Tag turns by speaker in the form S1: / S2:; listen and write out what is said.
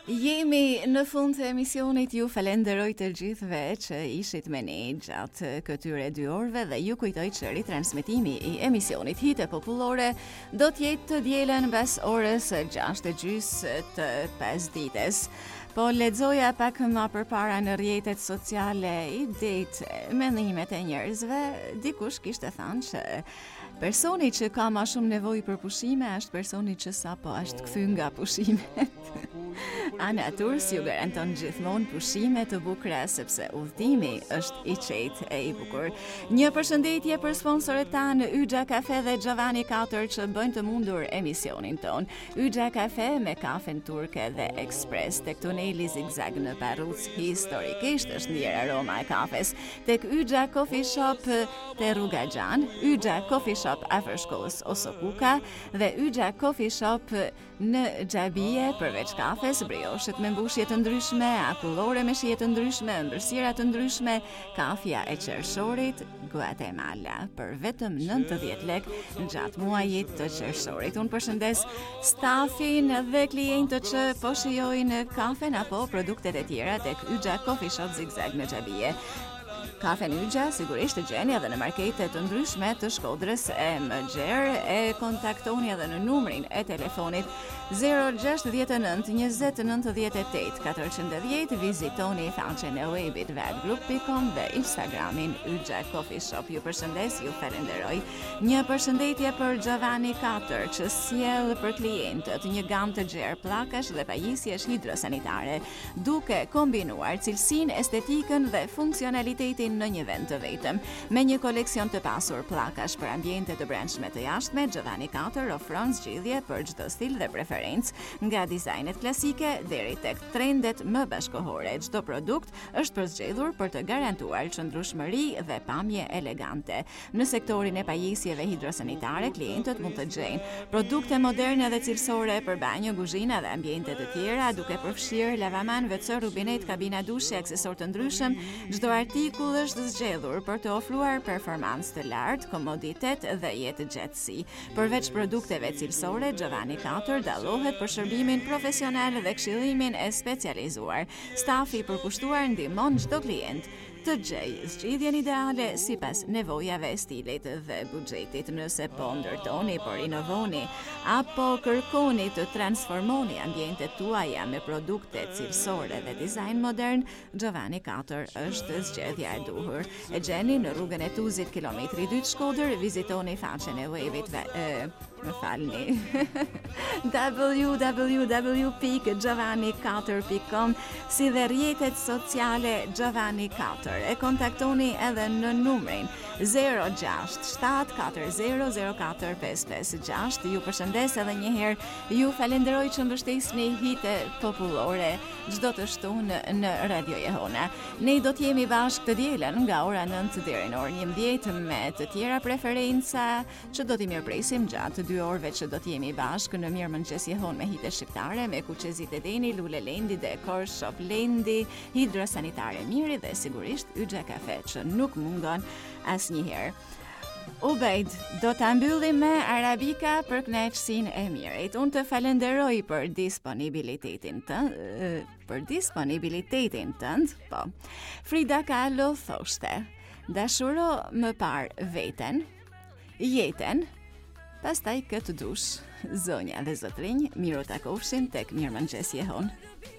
S1: Jemi në fund të emisionit, ju falenderoj të gjithëve që ishit me ne gjatë këtyre 2 orëve dhe ju kujtoj që ritransmetimi I emisionit Hite Popullore do t'jetë të dielën mbas orës 6:30 të 5 Po lexoja pak më përpara në rrjetet sociale idetë, mendimet e njerëzve, dikush kishte thënë që personi që ka më shumë nevojë për pushime është personi që sapo është kthy nga pushimet. Anaturës ju garanton gjithmonë pushime të bukura sepse udhëtimi është I qetë e I bukur. Një përshëndetje për sponsorët tanë Yxha Kafe dhe Giovanni 4 që bëjnë të mundur emisionin ton. Yxha Kafe me kafen turke dhe ekspres tek tuneli zigzag në Parruc historikisht është ndjer aroma e kafes. Tek Yxha Coffee Shop te Rruga Gjan, Yxha Coffee Shop afër shkollës Osokuka dhe Yxha Coffee Shop në Xhabie përveç kafes, brioshet me mbushje të ndryshme, akullore me shije të ndryshme, ëmbëlsira të ndryshme, kafja e qershorit Guatemala për vetëm 90 lek gjatë muajit të qershorit. Unë përshëndes stafin dhe klientët që po shijojnë kafen apo produktet e tjera tek Yxha Coffee Shop Zigzag në Xhabie. Kafen Yxha sigurisht të gjeni edhe në markete të ndryshme të Shkodrës e Mëxher, e kontaktoni edhe në numrin e telefonit 069 20 98 410, vizitoni faqen e webit vetgroup.com dhe Instagramin Yxha Coffee Shop. Ju përshëndes, ju falenderoj. Një përshëndetje për Giovanni 4 që sjell për klientët një gamë të gjerë pllakash dhe pajisjesh hidrosanitare, duke kombinuar cilësinë, estetikën dhe funksionalitetin në një vend të vetëm. Me një koleksion të pasur pllakash për ambiente të brendshme të jashtme, Giovanni 4 ofron zgjidhje për çdo stil dhe preferencë, nga dizajnet klasike deri tek trendet më bashkëkohore. Çdo produkt është përzgjedhur për të garantuar qëndrueshmëri dhe pamje elegante. Në sektorin e pajisjeve hidrosanitare, klientët mund të gjejnë produkte moderne dhe cilësore për banjo, kuzhinë dhe ambiente të tjera, duke përfshirë lavaman, WC, rubinet, kabina dushi, aksesorë të ndryshëm. Çdo artikull është zgjedhur për të ofruar performancë të lartë, komoditet dhe jetë gjatësi. Përveç produkteve cilësore, Giovanni 4 dallohet për shërbimin profesional dhe këshillimin e specializuar. Stafi I përkushtuar ndihmon çdo klient të gjejë zgjidhjen ideale sipas nevojave, stilit dhe buxhetit. Nëse po ndërtoni, por inovoni apo kërkoni të transformoni ambientet tuaja me produkte cilësore dhe dizajn modern, Giovanni 4 është zgjedhja e duhur. E gjeni në rrugën e Tuzit, kilometri 2 Shkodër, vizitoni faqen e webit www.giovanni4.com si dhe rrjetet sociale Giovanni 4. E kontaktoni edhe në numrin 067400456. Ju përshëndes edhe një herë, ju falenderoj që mbështesni Hite Popullore çdo të shtunë në Radio Jehona. Ne do të jemi bashkë të dielën nga ora 9 deri në orën 11 me të tjera preferenca që do t'i mirëpresim gjatë 2 orëve që do të jemi bashkë në Mirëmëngjes Jehon me hite shqiptare, me Kuqezit e Deni, Lule Lendi, Dekor Shop Lendi, Hidrosanitare Miri dhe sigurisht Yxha Kafe që nuk mungon asnjëherë. Ubejd, do të mbyllim me arabika për kënaqësinë e mirit. Unë të falenderoj për disponibilitetin tënd, po. Frida Kahlo thoshte: dashuro më parë veten, jetën, pastaj këtë dush. Zonja dhe zotrinj, miru takofshin tek Mirëmëngjes Jehon.